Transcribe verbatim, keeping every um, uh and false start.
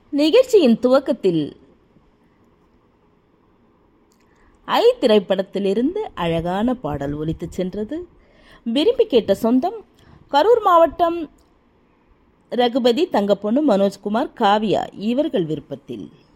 நிகழ்ச்சியின் துவக்கத்தில் ஐ திரைப்படத்திலிருந்து அழகான பாடல் ஒலித்துச் சென்றது. விரும்பி கேட்ட சொந்தம் கரூர் மாவட்டம் ரகுபதி, தங்கப்பொண்ணு, மனோஜ்குமார், காவியா இவர்கள் விருப்பத்தில்.